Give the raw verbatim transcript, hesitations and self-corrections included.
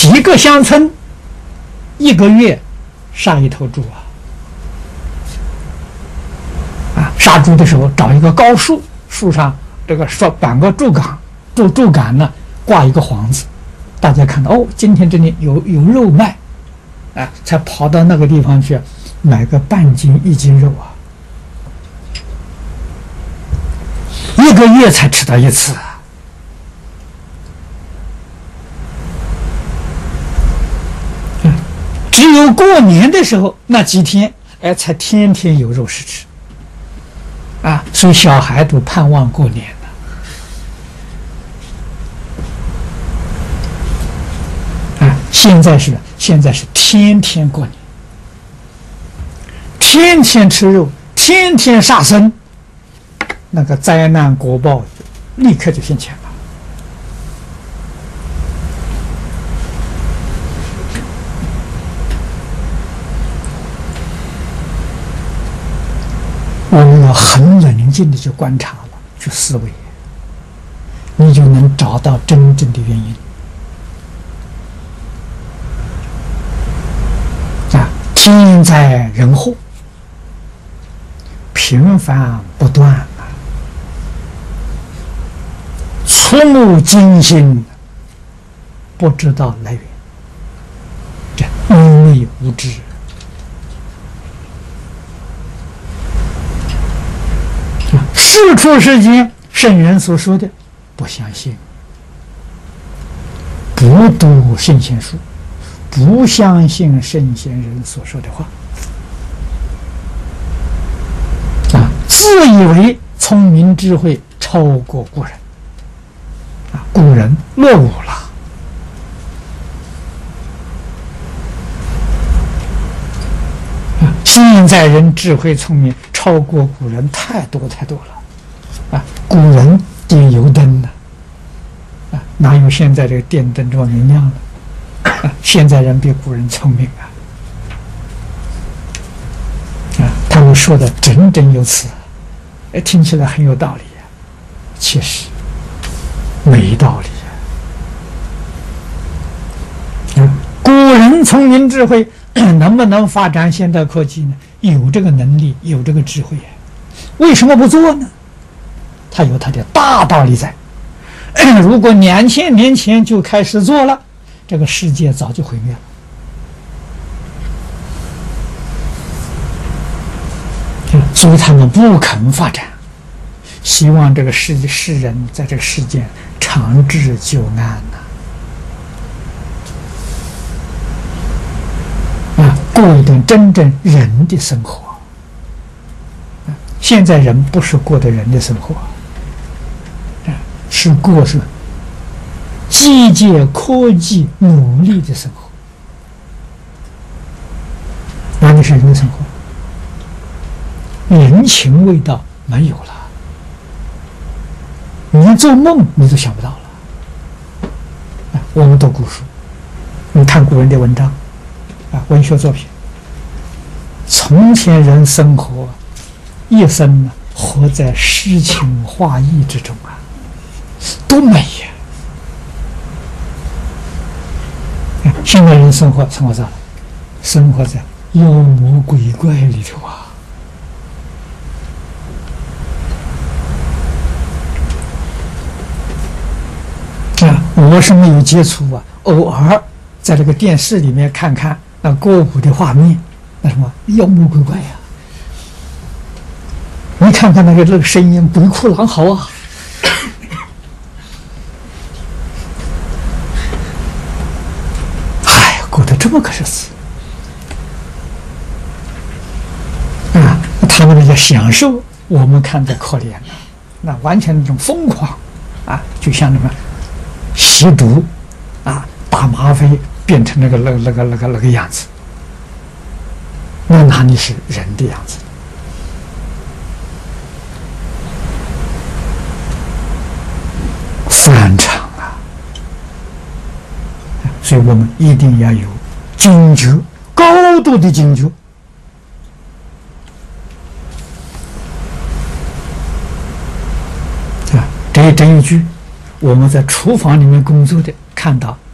几个乡村，一个月杀一头猪啊！啊，杀猪的时候找一个高树，树上这个说绑个竹竿，竹竹竿呢挂一个幌子，大家看到哦，今天这里有有肉卖，啊，才跑到那个地方去买个半斤一斤肉啊，一个月才吃到一次啊。只有过年的时候那几天，哎，才天天有肉食吃，啊，所以小孩都盼望过年了。啊，现在是现在是天天过年，天天吃肉，天天杀生，那个灾难果报立刻就现前了。我们要很冷静的去观察了，去思维，你就能找到真正的原因。啊，天灾人祸频繁不断啊，触目惊心，不知道来源，这愚昧无知。是出世间圣人所说的，不相信，不读圣贤书，不相信圣贤人所说的话，啊，自以为聪明智慧超过古人，啊，古人落伍了。啊，现在人智慧聪明超过古人太多太多了。啊，古人点油灯呢，啊，哪有现在这个电灯这么明亮呢？啊，现在人比古人聪明啊！啊，他们说的振振有词，哎，听起来很有道理呀，其实没道理呀。啊，古人聪明智慧能不能发展现代科技呢？有这个能力，有这个智慧呀，为什么不做呢？它有它的大道理在。如果两千年前就开始做了，这个世界早就毁灭了。所以他们不肯发展，希望这个世世人在这个世界长治久安呐、啊，过一点真正人的生活。现在人不是过的人的生活，是过是机械科技努力的生活。哪里是人的生活？人情味道没有了，你做梦你都想不到了。我们读古书，你看古人的文章啊，文学作品，从前人生活一生呢，活在诗情画意之中啊，多美呀！现在人生活生活在生活在妖魔鬼怪里头啊！啊，我是没有接触啊，偶尔在这个电视里面看看那歌舞的画面，那什么妖魔鬼怪呀、啊！你看看那个那个声音，鬼哭狼嚎啊！哎呀，过得这么个日子啊！他们那个享受，我们看着可怜了，那完全那种疯狂啊，就像那么吸毒啊、打吗啡，变成那个那个那个那个那个样子，那哪里是人的样子？反常啊！所以我们一定要有警觉，高度的警觉啊！这这一句，我们在厨房里面工作的看到